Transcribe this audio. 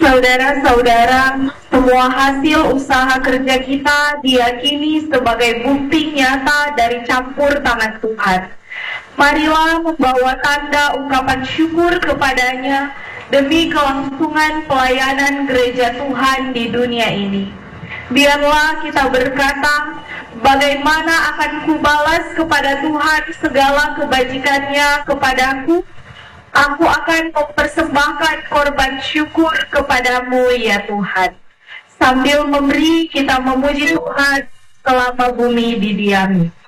Saudara-saudara, semua hasil usaha kerja kita diyakini sebagai bukti nyata dari campur tangan Tuhan. Marilah membawa tanda ungkapan syukur kepadanya demi kelangsungan pelayanan gereja Tuhan di dunia ini. Biarlah kita berkata, bagaimana akan kubalas kepada Tuhan segala kebajikannya kepadaku? Aku akan mempersembahkan korban syukur kepadamu ya Tuhan. Sambil memberi, kita memuji Tuhan selama bumi didiami.